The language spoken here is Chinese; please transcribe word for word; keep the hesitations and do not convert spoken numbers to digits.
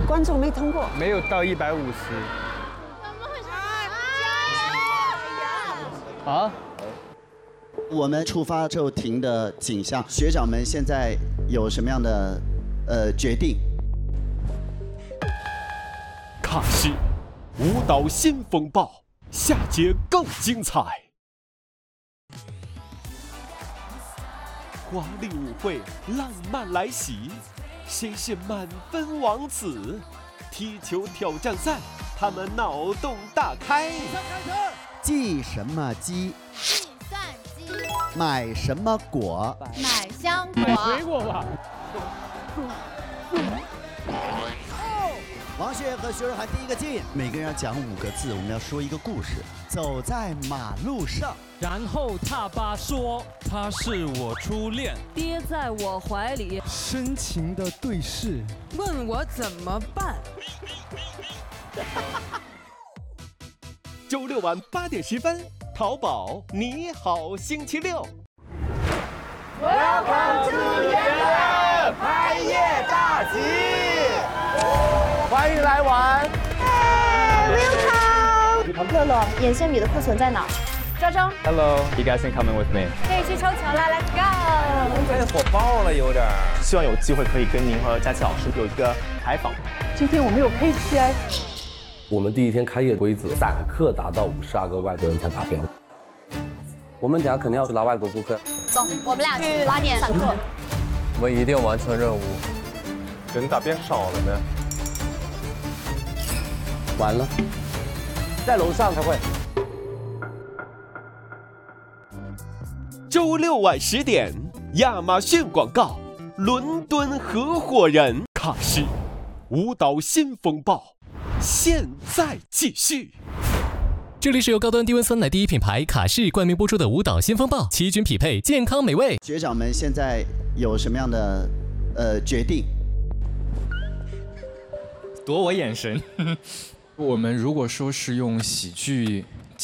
观众没通过， 没有到一百五十。啊？ 我们出发之后停的景象，学长们现在有什么样的呃决定？ 卡士舞蹈新风暴，下节更精彩。华丽舞会，浪漫来袭，谁是满分王子？踢球挑战赛，他们脑洞大开。 计什么鸡？ 计算机。 买什么果？ 买香果。 买水果吧。 王雪和徐若涵第一个进，每个人要讲五个字，我们要说一个故事。走在马路上， 然后他爸说他是我初恋， 跌在我怀里， 深情的对视， 问我怎么办。 周六晚八点十分，淘宝你好星期六。 Welcome to 原乐拍夜大集，欢迎来玩。 Welcome。乐乐，眼线笔的库存在哪？赵征 Hello, you guys can come in with me. 可以去抽球了 ，Let's go。 哎，火爆了有点。希望有机会可以跟您和佳琪老师有一个采访。 今天我们有 K P I。 我们第一天开业规则，散客达到五十二个外国人才达标。我们等下肯定要去拉外国顾客。 走，我们俩去拉点散客。 我们一定完成任务。 人咋变少了呢？ 完了，在楼上开会。 周六晚十点，亚马逊广告，伦敦合伙人卡士舞蹈新风暴，现在继续。 这里是由高端低温酸奶第一品牌卡士冠名播出的舞蹈新风暴，奇均匹配，健康美味。 学长们现在有什么样的呃决定？ 躲我眼神。 我们如果说是用喜剧